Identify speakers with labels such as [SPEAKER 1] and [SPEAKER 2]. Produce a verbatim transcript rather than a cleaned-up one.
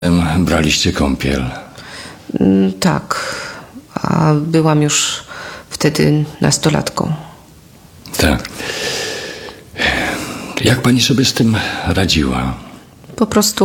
[SPEAKER 1] Braliście kąpiel?
[SPEAKER 2] Mm, Tak, a byłam już wtedy nastolatką.
[SPEAKER 1] Tak. Jak pani sobie z tym radziła?
[SPEAKER 2] Po prostu